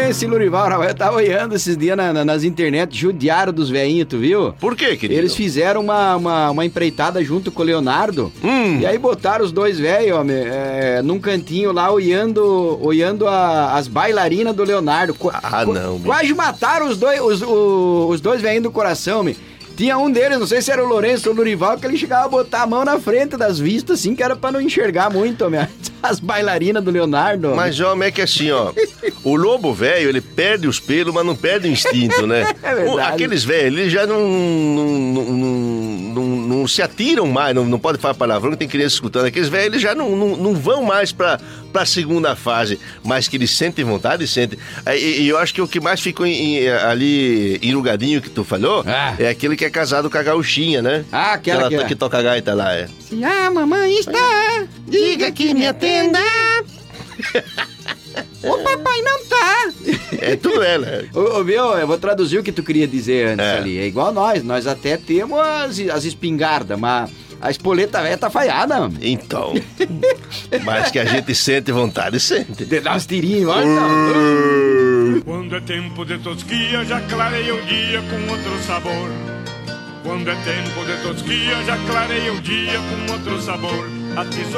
esse Lurival, eu tava olhando esses dias nas internet, judiaram dos velhinhos, tu viu? Por quê, querido? Eles fizeram uma empreitada junto com o Leonardo, e aí botaram os dois velhos, homem, num cantinho lá, olhando as bailarinas do Leonardo. Não. Quase mataram os dois velhinhos do coração, homem. Tinha um deles, não sei se era o Lourenço ou o Lurival, que ele chegava a botar a mão na frente das vistas, assim, que era pra não enxergar muito, homem, as bailarinas do Leonardo. Homem. Mas, homem, é que assim, ó, o lobo velho, ele perde os pelos, mas não perde o instinto, né? É verdade. Aqueles velhos, eles já não se atiram mais, não pode falar palavrão, que tem criança escutando. Aqueles velhos, eles já não vão mais pra segunda fase, mas que eles sentem vontade, sentem. E eu acho que o que mais ficou ali enrugadinho que tu falou, é aquele que é casado com a gauchinha, né? Aquela que toca a gaita lá, é. Se a mamãe está, diga que me atenda. O papai não tá. É tudo ela. Viu, eu vou traduzir o que tu queria dizer antes ali. É igual nós até temos as espingardas, mas a espoleta velha tá falhada. Então, mas que a gente sente vontade, sente. De dar uns tirinhos, olha. Quando é tempo de tosquia, já clareia o dia com outro sabor. Quando é tempo de tosquia, já clareia o dia com outro sabor. A